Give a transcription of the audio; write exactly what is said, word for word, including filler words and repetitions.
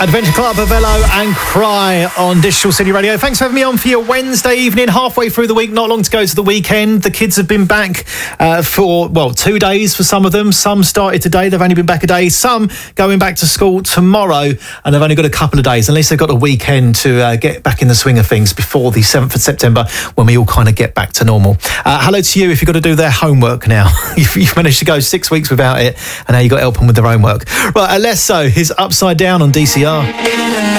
Adventure Club, Avello and Cry on Digital City Radio. Thanks for having me on for your Wednesday evening, halfway through the week, not long to go to the weekend. The kids have been back uh, for, well, two days for some of them. Some started today, they've only been back a day. Some going back to school tomorrow, and they've only got a couple of days. At least they've got a weekend to uh, get back in the swing of things before the seventh of September, when we all kind of get back to normal. Uh, hello to you if you've got to do their homework now. you've, you've managed to go six weeks without it, and now you've got to help them with their homework. Right, Alesso is Upside Down on D C R.